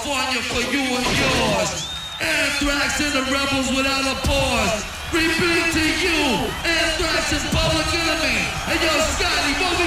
California for you and yours. Anthrax and the rebels without a pause. Repeat to you, Anthrax is Public Enemy. And yo, Scotty,